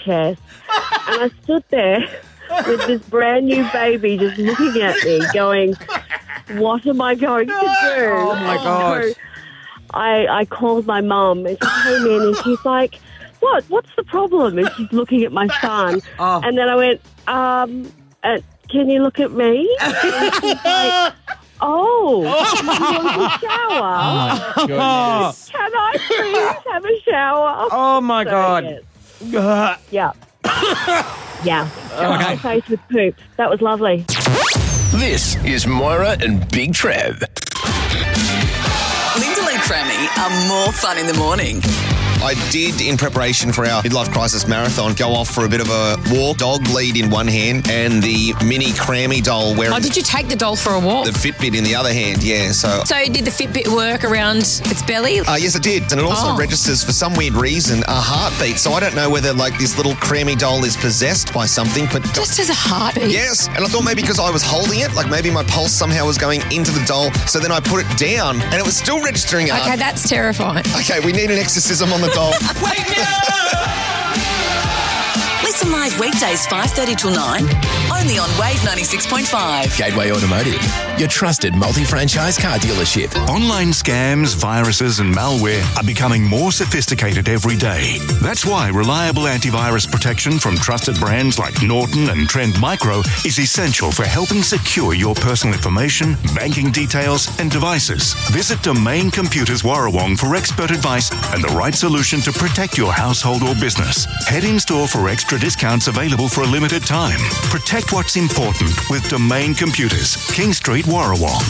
chest. And I stood there with this brand new baby just looking at me going, what am I going to do? Oh, my God. So I called my mum and she came in and she's like, what's the problem? And she's looking at my son. Oh. And then I went, can you look at me? And she's like, oh, you want a shower? Oh, my goodness. Can I please have a shower? Oh, my God. Yes. Yeah. Yeah. Okay. My face with poop. That was lovely. This is Moira and Big Trev. Lyndall and Crammy are more fun in the morning. I did, in preparation for our Midlife Crisis Marathon, go off for a bit of a walk, dog lead in one hand, and the mini Crammy doll wearing Oh, did you take the doll for a walk? the Fitbit in the other hand, yeah. So did the Fitbit work around its belly? yes, it did. And it also registers, for some weird reason, a heartbeat. So I don't know whether, this little Crammy doll is possessed by something, but... Just as a heartbeat? Yes, and I thought maybe because I was holding it, maybe my pulse somehow was going into the doll, so then I put it down, and it was still registering a Okay, that's terrifying. Okay, we need an exorcism on the doll. Wake me up! Listen live weekdays 5:30 till 9, only on Wave 96.5. Gateway Automotive, your trusted multi-franchise car dealership. Online scams, viruses and malware are becoming more sophisticated every day. That's why reliable antivirus protection from trusted brands like Norton and Trend Micro is essential for helping secure your personal information, banking details and devices. Visit Domain Computers Warrawong for expert advice and the right solution to protect your household or business. Head in store for extra discounts available for a limited time. Protect what's important with Domain Computers, King Street, Warrawong.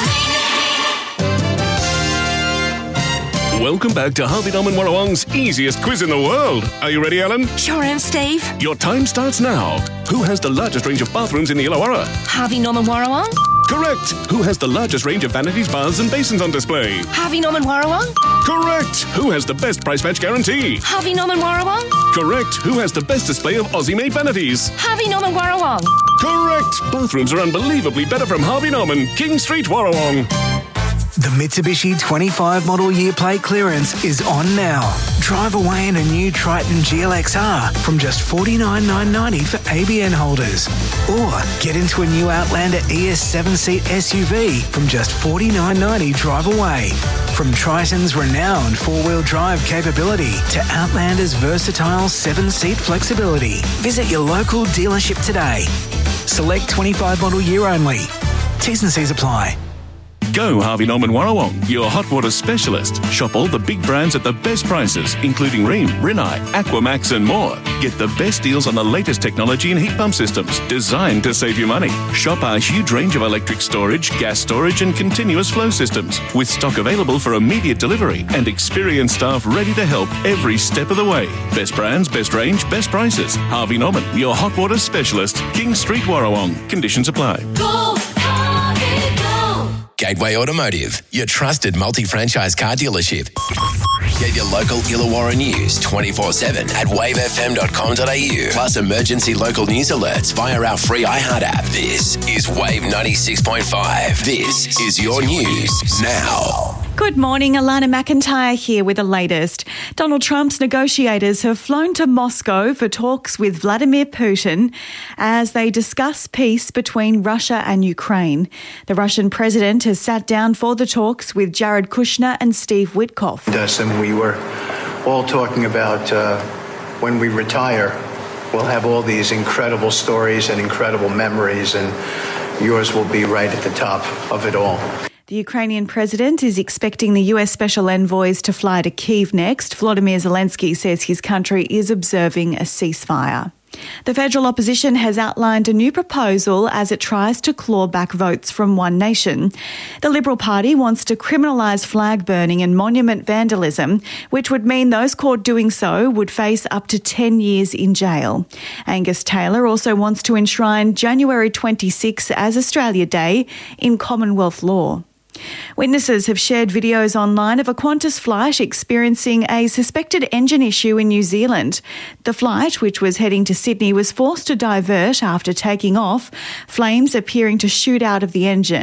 Welcome back to Harvey Norman Warrawong's easiest quiz in the world. Are you ready, Alan? Sure am, Steve. Your time starts now. Who has the largest range of bathrooms in the Illawarra? Harvey Norman Warrawong. Correct. Who has the largest range of vanities, baths and basins on display? Harvey Norman Warrawong. Correct. Who has the best price match guarantee? Harvey Norman Warrawong. Correct. Who has the best display of Aussie-made vanities? Harvey Norman Warrawong. Correct. Bathrooms are unbelievably better from Harvey Norman, King Street, Warrawong. The Mitsubishi 25 model year plate clearance is on now. Drive away in a new Triton GLXR from just $49,990 for ABN holders. Or get into a new Outlander ES 7-seat SUV from just $49,990 drive away. From Triton's renowned four-wheel drive capability to Outlander's versatile 7-seat flexibility. Visit your local dealership today. Select 25 model year only. T's and C's apply. Go Harvey Norman Warrawong, your hot water specialist. Shop all the big brands at the best prices, including Rheem, Rinnai, Aquamax and more. Get the best deals on the latest technology and heat pump systems designed to save you money. Shop our huge range of electric storage, gas storage and continuous flow systems with stock available for immediate delivery and experienced staff ready to help every step of the way. Best brands, best range, best prices. Harvey Norman, your hot water specialist. King Street, Warrawong. Conditions apply. Go, Harvey, go! Gateway Automotive, your trusted multi-franchise car dealership. Get your local Illawarra news 24/7 at wavefm.com.au. Plus emergency local news alerts via our free iHeart app. This is Wave 96.5. This is your news now. Good morning, Alana McIntyre here with the latest. Donald Trump's negotiators have flown to Moscow for talks with Vladimir Putin as they discuss peace between Russia and Ukraine. The Russian president has sat down for the talks with Jared Kushner and Steve Witkoff. And we were all talking about when we retire, we'll have all these incredible stories and incredible memories, and yours will be right at the top of it all. The Ukrainian president is expecting the US special envoys to fly to Kyiv next. Volodymyr Zelensky says his country is observing a ceasefire. The federal opposition has outlined a new proposal as it tries to claw back votes from One Nation. The Liberal Party wants to criminalise flag burning and monument vandalism, which would mean those caught doing so would face up to 10 years in jail. Angus Taylor also wants to enshrine January 26 as Australia Day in Commonwealth law. Witnesses have shared videos online of a Qantas flight experiencing a suspected engine issue in New Zealand. The flight, which was heading to Sydney, was forced to divert after taking off, flames appearing to shoot out of the engine.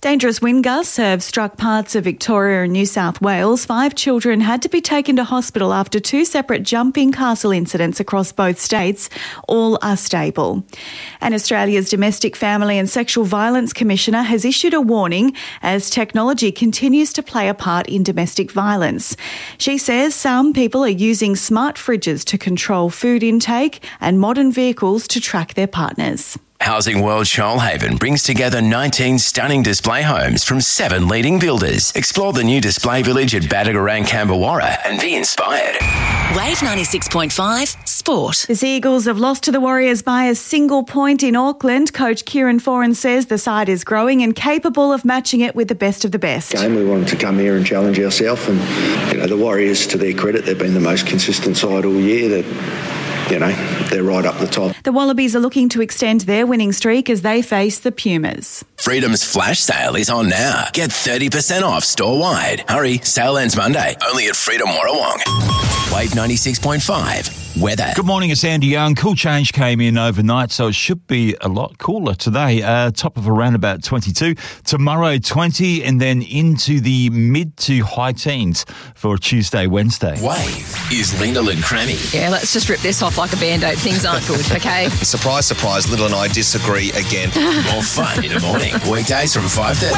Dangerous wind gusts have struck parts of Victoria and New South Wales. 5 children had to be taken to hospital after 2 separate jumping castle incidents across both states. All are stable. And Australia's Domestic, Family and Sexual Violence Commissioner has issued a warning as technology continues to play a part in domestic violence. She says some people are using smart fridges to control food intake and modern vehicles to track their partners. Housing World Shoalhaven brings together 19 stunning display homes from 7 leading builders. Explore the new display village at Badagarang, Cambawarra and be inspired. Wave 96.5 Sport. The Sea Eagles have lost to the Warriors by a single point in Auckland. Coach Kieran Foran says the side is growing and capable of matching it with the best of the best. We wanted to come here and challenge ourselves, and the Warriors, to their credit, they've been the most consistent side all year. They're right up the top. The Wallabies are looking to extend their winning streak as they face the Pumas. Freedom's flash sale is on now. Get 30% off store-wide. Hurry, sale ends Monday. Only at Freedom Warrawong. Wave 96.5. Weather. Good morning, it's Andy Young. Cool change came in overnight, so it should be a lot cooler today. Top of around about 22. Tomorrow, 20, and then into the mid to high teens for Tuesday, Wednesday. Wave is Lyndall and Crammy. Yeah, let's just rip this off like a Band-Aid. Things aren't good, okay? Surprise, surprise, Little and I disagree again. More fun in the morning. Weekdays from 5:30.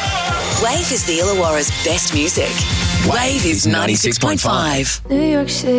Wave is the Illawarra's best music. Wave is 96.5. New York City.